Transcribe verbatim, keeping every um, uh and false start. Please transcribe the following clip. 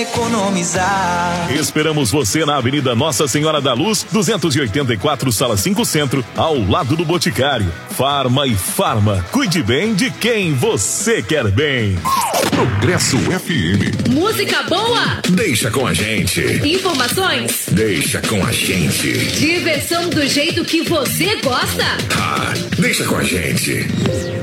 economizar. Esperamos você na Avenida Nossa Senhora da Luz, duzentos e oitenta e quatro, Sala cinco Centro, ao lado do Boticário. Farma e Farma. Cuide bem de quem você quer bem. Progresso F M. Música boa? Deixa com a gente. Informações? Deixa com a gente. Diversão do jeito que você gosta? Ah, deixa com a gente.